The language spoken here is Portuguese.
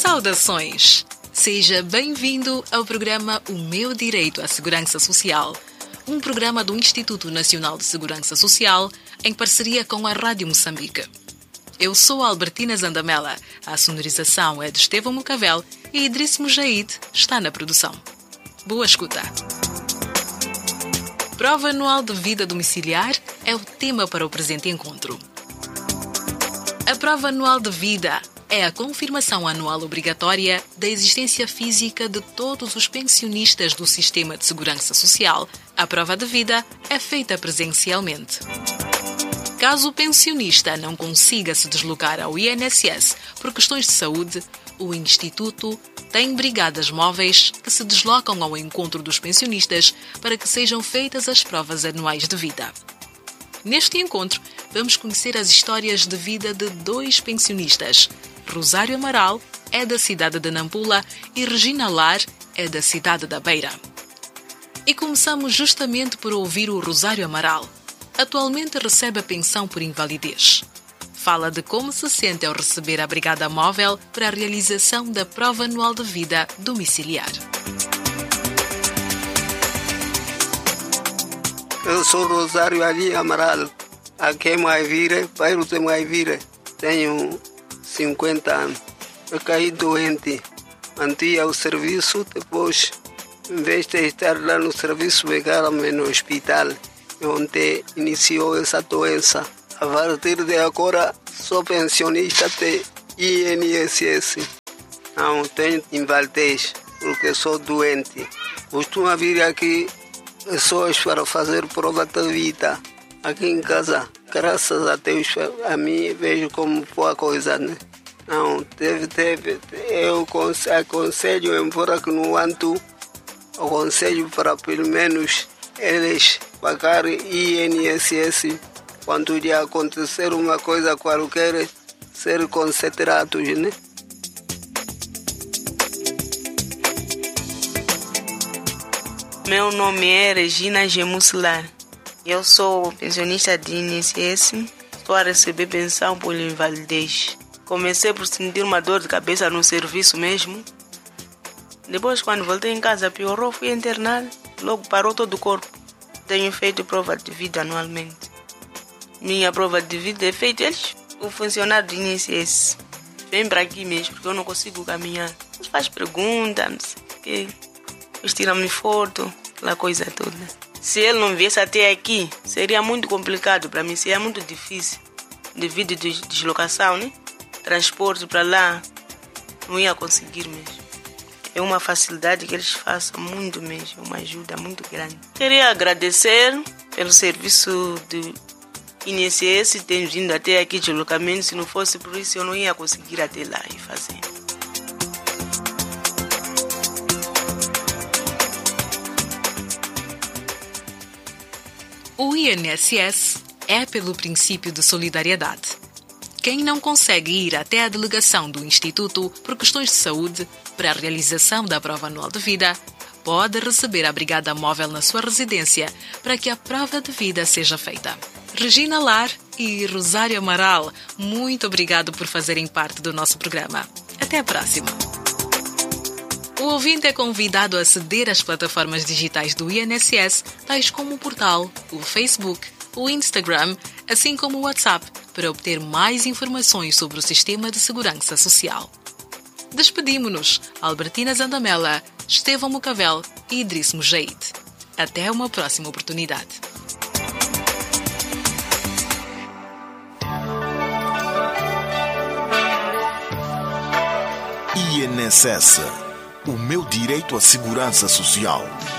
Saudações! Seja bem-vindo ao programa O Meu Direito à Segurança Social, um programa do Instituto Nacional de Segurança Social em parceria com a Rádio Moçambique. Eu sou Albertina Zandamela, a sonorização é de Estevão Mucavel e Idriss Mujaid está na produção. Boa escuta! Prova anual de vida domiciliar é o tema para o presente encontro. A prova anual de vida é a confirmação anual obrigatória da existência física de todos os pensionistas do Sistema de Segurança Social. A prova de vida é feita presencialmente. Caso o pensionista não consiga se deslocar ao INSS por questões de saúde, o Instituto tem brigadas móveis que se deslocam ao encontro dos pensionistas para que sejam feitas as provas anuais de vida. Neste encontro, vamos conhecer as histórias de vida de dois pensionistas. Rosário Amaral é da cidade de Nampula e Regina Lar é da cidade da Beira. E começamos justamente por ouvir o Rosário Amaral. Atualmente recebe a pensão por invalidez. Fala de como se sente ao receber a brigada móvel para a realização da prova anual de vida domiciliar. Eu sou Rosário Ali Amaral, aqui em Maivira, bairro de Maivira. Tenho 50 anos. Eu caí doente, mantive o serviço, depois, em vez de estar lá no serviço, pegaram-me no hospital, onde iniciou essa doença. A partir de agora, sou pensionista de INSS. Não tenho invalidez, porque sou doente. Costumo vir aqui pessoas para fazer prova de vida. Aqui em casa, graças a Deus, a mim vejo como boa coisa, né? Não, eu aconselho, embora que não ando, aconselho para pelo menos eles pagarem INSS quando lhe acontecer uma coisa qualquer, ser considerados, né? Meu nome é Regina Gemuslar. Eu sou pensionista de INSS. Estou a receber pensão por invalidez. Comecei por sentir uma dor de cabeça no serviço mesmo. Depois, quando voltei em casa, piorou, fui internar. Logo parou todo o corpo. Tenho feito prova de vida anualmente. Minha prova de vida é feita o funcionário do INSS. Vem para aqui mesmo, porque eu não consigo caminhar. Nos faz perguntas, não sei o quê. Eles tiram-me foto, aquela coisa toda. Se ele não viesse até aqui, seria muito complicado para mim, seria muito difícil. Devido à deslocação, né? Transporte para lá, não ia conseguir mesmo. É uma facilidade que eles façam muito mesmo, uma ajuda muito grande. Queria agradecer pelo serviço do INSS, ter vindo até aqui de deslocamento. Se não fosse por isso, eu não ia conseguir até lá e fazer. O INSS é pelo princípio de solidariedade. Quem não consegue ir até a delegação do Instituto por questões de saúde para a realização da prova anual de vida, pode receber a brigada móvel na sua residência para que a prova de vida seja feita. Regina Lar e Rosário Amaral, muito obrigado por fazerem parte do nosso programa. Até a próxima! O ouvinte é convidado a aceder às plataformas digitais do INSS, tais como o portal, o Facebook, o Instagram, assim como o WhatsApp, para obter mais informações sobre o Sistema de Segurança Social. Despedimo-nos, Albertina Zandamela, Estevão Mucavel e Idriss Mujaid. Até uma próxima oportunidade. INSS, o meu direito à segurança social.